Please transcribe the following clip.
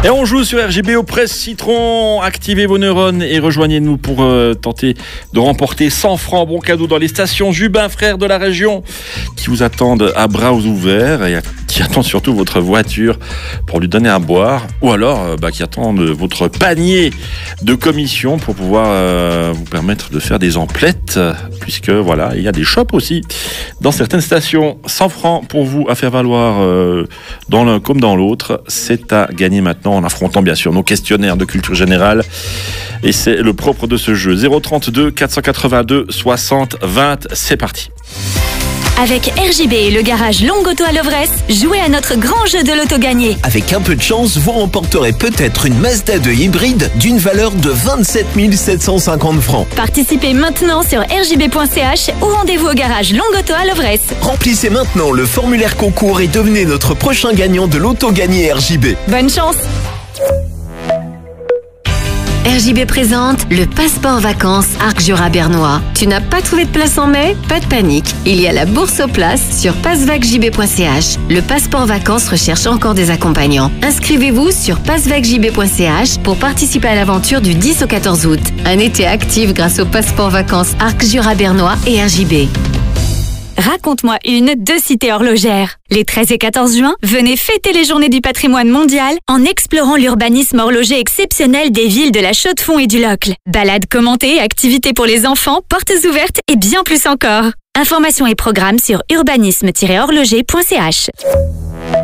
Et on joue sur RJB au Presse Citron. Activez vos neurones et rejoignez-nous pour tenter de remporter 100 francs bon cadeau dans les stations Jubin Frères de la région qui vous attendent à bras ouverts et qui attendent surtout votre voiture pour lui donner à boire, ou alors qui attendent votre panier de commission pour pouvoir vous permettre de faire des emplettes, puisque voilà, il y a des shops aussi dans certaines stations. 100 francs pour vous à faire valoir dans l'un comme dans l'autre. C'est à gagner maintenant en affrontant bien sûr nos questionnaires de culture générale, et c'est le propre de ce jeu. 032 482 60 20, c'est parti. Avec RJB et le garage Longue Auto à Lovresse, jouez à notre grand jeu de l'auto gagné. Avec un peu de chance, vous remporterez peut-être une Mazda 2 hybride d'une valeur de 27 750 francs. Participez maintenant sur rjb.ch ou rendez-vous au garage Longue Auto à Lovresse. Remplissez maintenant le formulaire concours et devenez notre prochain gagnant de l'auto gagné RJB. Bonne chance! RJB présente le passeport vacances Arc-Jura bernois. Tu n'as pas trouvé de place en mai? Pas de panique. Il y a la bourse aux places sur passevacjb.ch. Le passeport vacances recherche encore des accompagnants. Inscrivez-vous sur passevacjb.ch pour participer à l'aventure du 10 au 14 août. Un été actif grâce au passeport vacances Arc-Jura bernois et RJB. Raconte-moi une de Cité Horlogère. Les 13 et 14 juin, venez fêter les journées du patrimoine mondial en explorant l'urbanisme horloger exceptionnel des villes de la Chaux-de-Fonds et du Locle. Balades commentées, activités pour les enfants, portes ouvertes et bien plus encore. Informations et programmes sur urbanisme-horloger.ch.